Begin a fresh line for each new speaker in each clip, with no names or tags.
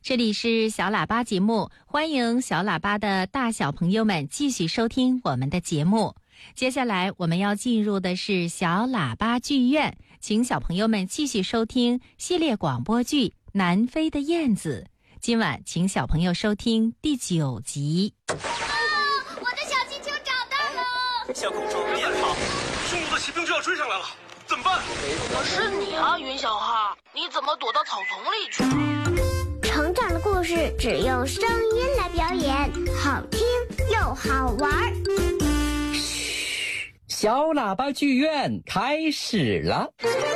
这里是小喇叭节目，欢迎小喇叭的大小朋友们继续收听我们的节目。接下来我们要进入的是小喇叭剧院，请小朋友们继续收听系列广播剧《南飞的燕子》。今晚请小朋友收听第9集。
我的小气球找到了！
小公主别跑，匈奴的骑兵就要追上来了，怎么办？
可是你啊，云小哈，你怎么躲到草丛里去了？
成长的故事只用声音来表演，好听又好玩。
嘘，小喇叭剧院开始了。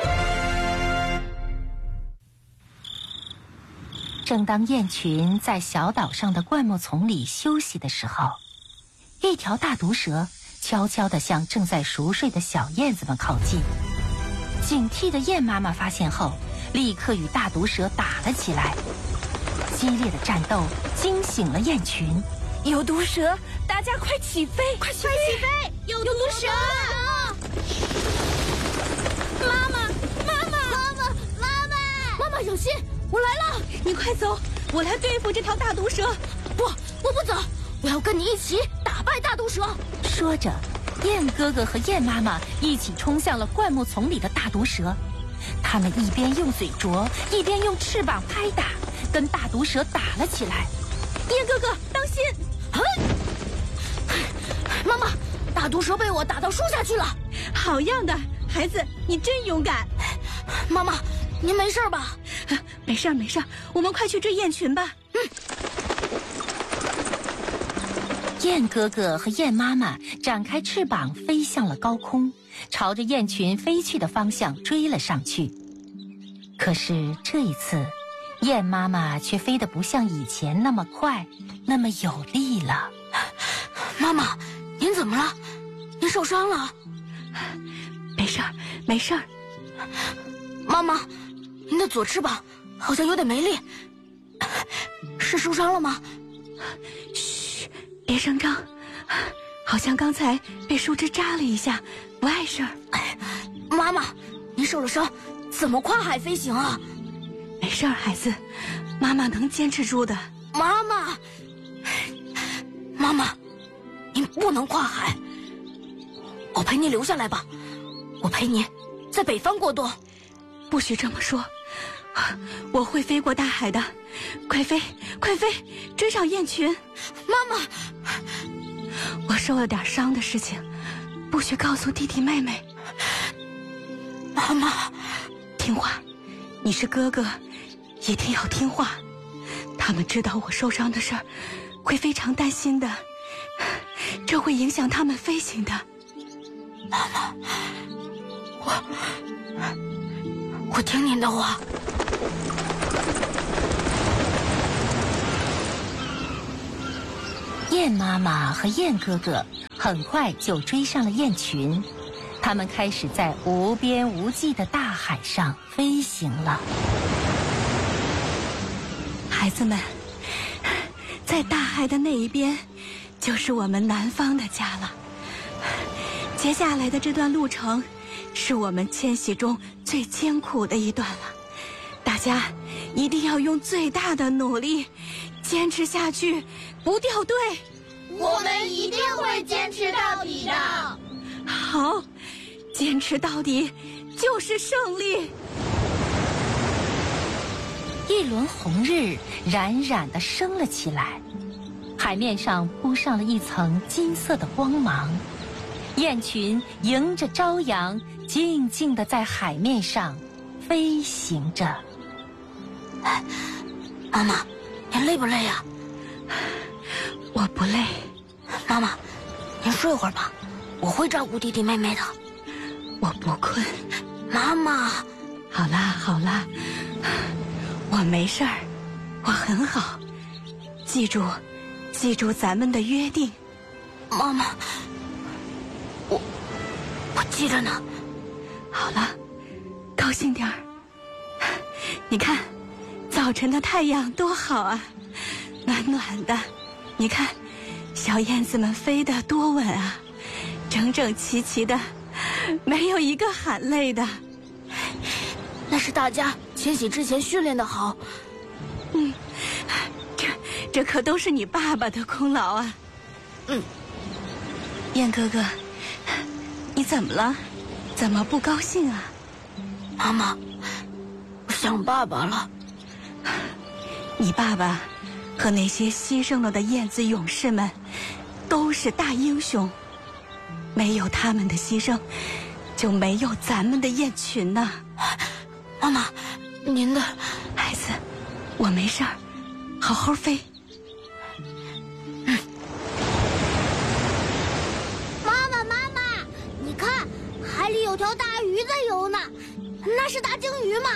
正当雁群在小岛上的灌木丛里休息的时候，一条大毒蛇悄悄地向正在熟睡的小燕子们靠近。警惕的燕妈妈发现后，立刻与大毒蛇打了起来。激烈的战斗惊醒了雁群，
有毒蛇，大家快起飞！快起飞！有毒蛇！妈妈，小心！我来了，你快走，我来对付这条大毒蛇。不，我不走，我要跟你一起打败大毒蛇。
说着，燕哥哥和燕妈妈一起冲向了灌木丛里的大毒蛇。他们一边用嘴啄，一边用翅膀拍打，跟大毒蛇打了起来。
燕哥哥，当心！妈妈，大毒蛇被我打到树下去了。好样的，孩子，你真勇敢。妈妈，您没事吧？没事，我们快去追雁群吧。
燕哥哥和燕妈妈展开翅膀飞向了高空，朝着雁群飞去的方向追了上去。可是这一次，燕妈妈却飞得不像以前那么快，那么有力了。
妈妈，您怎么了？您受伤了？没事儿。妈妈，您的左翅膀好像有点没力，是受伤了吗？嘘，别声张，好像刚才被树枝扎了一下，不碍事儿。妈妈，您受了伤，怎么跨海飞行啊？没事儿，孩子，妈妈能坚持住的。妈妈，您不能跨海，我陪你留下来吧，我陪你在北方过冬。不许这么说，我会飞过大海的，快飞，追上雁群。妈妈，我受了点伤的事情，不许告诉弟弟妹妹。妈妈，听话，你是哥哥，一定要听话。他们知道我受伤的事儿，会非常担心的，这会影响他们飞行的。妈妈，我听您的话。
燕妈妈和燕哥哥很快就追上了雁群，他们开始在无边无际的大海上飞行了。
孩子们，在大海的那一边，就是我们南方的家了。接下来的这段路程，是我们迁徙中最艰苦的一段了。大家一定要用最大的努力，坚持下去，不掉队。
我们一定会坚持到底的。
好，坚持到底就是胜利。
一轮红日冉冉地升了起来，海面上铺上了一层金色的光芒，雁群迎着朝阳，静静地在海面上飞行着。
妈妈，您累不累呀？我不累。妈妈，您睡会儿吧，我会照顾弟弟妹妹的。我不困。妈妈，好啦，我没事儿，我很好。记住咱们的约定。妈妈，我记着呢。好了，高兴点儿。你看，早晨的太阳多好啊，暖暖的。你看，小燕子们飞得多稳啊，整整齐齐的，没有一个喊累的。那是大家迁徙之前训练的好。 这可都是你爸爸的功劳啊。燕哥哥，你怎么了？怎么不高兴啊？
妈妈，我想爸爸了。
你爸爸和那些牺牲了的燕子勇士们都是大英雄，没有他们的牺牲，就没有咱们的雁群呐。
妈妈，您的
孩子，我没事儿，好好飞。
妈妈，你看，海里有条大鱼在游呢，那是大鲸鱼吗？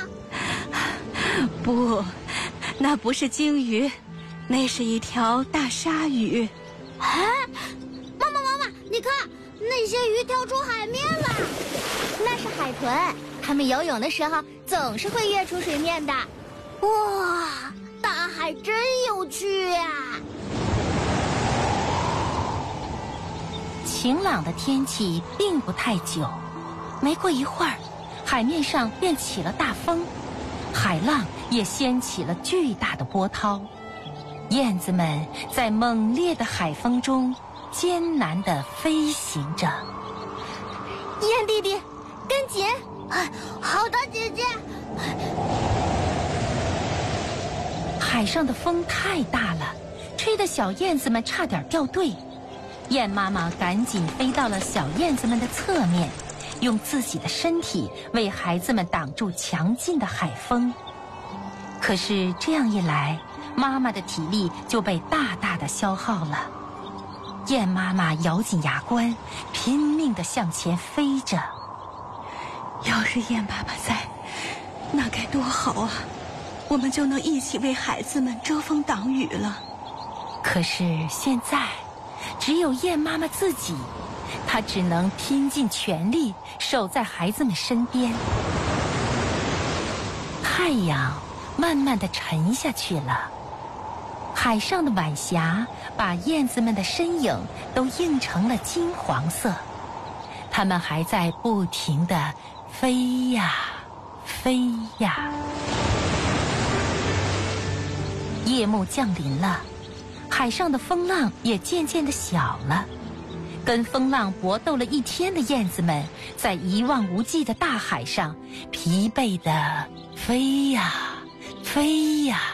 不，那不是鲸鱼，那是一条大鲨鱼。
哎，妈妈，你看，那些鱼跳出海面了。那是海豚，它们游泳的时候总是会跃出水面的。哇，大海真有趣呀！
晴朗的天气并不太久，没过一会儿，海面上便起了大风，海浪也掀起了巨大的波涛。燕子们在猛烈的海风中艰难地飞行着。
燕弟弟，跟紧！好的，姐姐。
海上的风太大了，吹得小燕子们差点掉队。燕妈妈赶紧飞到了小燕子们的侧面，用自己的身体为孩子们挡住强劲的海风。可是这样一来，妈妈的体力就被大大的消耗了。燕妈妈咬紧牙关，拼命地向前飞着。
要是燕爸爸在，那该多好啊！我们就能一起为孩子们遮风挡雨了。
可是现在，只有燕妈妈自己，她只能拼尽全力守在孩子们身边。太阳慢慢地沉下去了，海上的晚霞把燕子们的身影都映成了金黄色，它们还在不停地飞呀飞呀。夜幕降临了，海上的风浪也渐渐地小了。跟风浪搏斗了一天的燕子们，在一望无际的大海上疲惫地飞呀飞呀。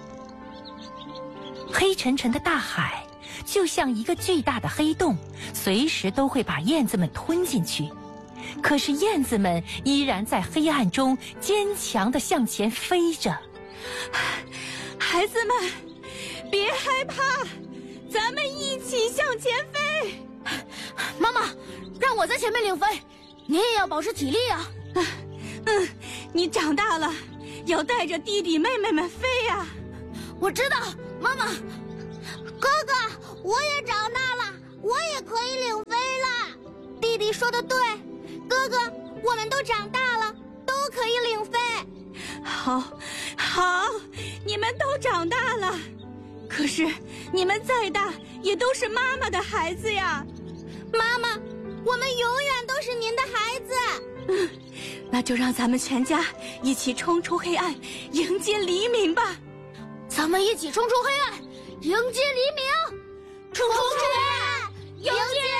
黑沉沉的大海就像一个巨大的黑洞，随时都会把燕子们吞进去。可是燕子们依然在黑暗中坚强地向前飞着。
孩子们，别害怕，咱们一起向前飞。
妈妈，让我在前面领飞，你也要保持体力啊。
你长大了，要带着弟弟妹妹们飞呀。
我知道，妈妈。
哥哥，我也长大了，我也可以领飞了。弟弟说的对，哥哥，我们都长大了，都可以领飞。
好，你们都长大了，可是你们再大也都是妈妈的孩子呀。
妈妈，我们永远都是您的孩子。
那就让咱们全家一起冲出黑暗，迎接黎明吧。
咱们一起冲出黑暗，迎接黎明，
冲出黑暗，迎接